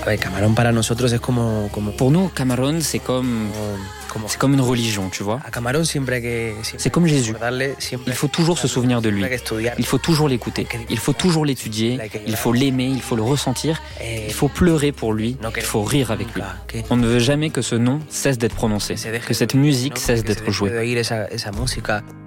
Pour nous, Camarón, c'est comme une religion, tu vois. C'est comme Jésus. Il faut toujours se souvenir de lui. Il faut toujours l'écouter. Il faut toujours l'étudier. Il faut l'aimer. Il faut le ressentir. Il faut pleurer pour lui. Il faut rire avec lui. On ne veut jamais que ce nom cesse d'être prononcé, que cette musique cesse d'être jouée.